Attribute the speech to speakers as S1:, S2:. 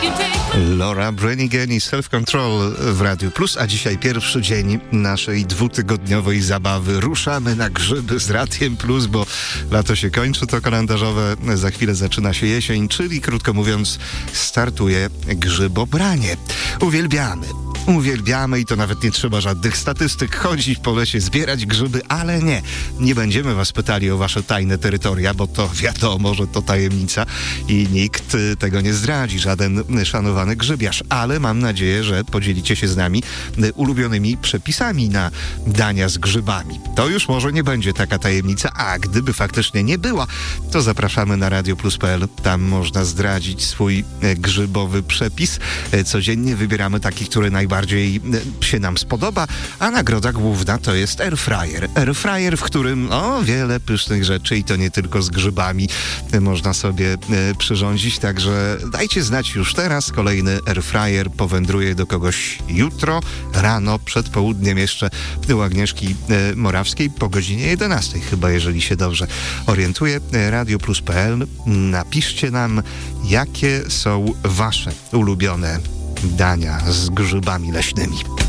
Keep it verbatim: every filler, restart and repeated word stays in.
S1: Laura Branigan i Self Control w Radiu Plus, a dzisiaj pierwszy dzień naszej dwutygodniowej zabawy. Ruszamy na grzyby z Radiem Plus, bo lato się kończy, to kalendarzowe, za chwilę zaczyna się jesień, czyli krótko mówiąc startuje grzybobranie. Uwielbiamy. Uwielbiamy i to nawet nie trzeba żadnych statystyk, chodzić po lesie, zbierać grzyby, ale nie. Nie będziemy was pytali o wasze tajne terytoria, bo to wiadomo, że to tajemnica i nikt tego nie zdradzi, żaden szanowany grzybiarz. Ale mam nadzieję, że podzielicie się z nami ulubionymi przepisami na dania z grzybami. To już może nie będzie taka tajemnica, a gdyby faktycznie nie była, to zapraszamy na radioplus kropka p l. Tam można zdradzić swój grzybowy przepis. Codziennie wybieramy taki, który najbardziej bardziej się nam spodoba, a nagroda główna to jest airfryer. Airfryer, w którym o wiele pysznych rzeczy i to nie tylko z grzybami można sobie e, przyrządzić, także dajcie znać już teraz. Kolejny airfryer powędruje do kogoś jutro rano, przed południem jeszcze u Agnieszki e, Morawskiej po godzinie jedenastej, chyba, jeżeli się dobrze orientuję. radioplus kropka p l. Napiszcie nam, jakie są wasze ulubione dania z grzybami leśnymi.